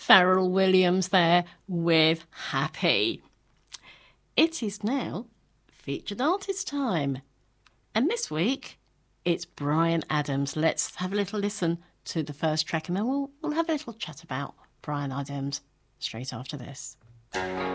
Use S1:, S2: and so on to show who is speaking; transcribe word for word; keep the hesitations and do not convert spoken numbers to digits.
S1: Pharrell Williams there with Happy. It is now featured artist time. And this week, it's Bryan Adams. Let's have a little listen to the first track and then we'll, we'll have a little chat about Bryan Adams straight after this.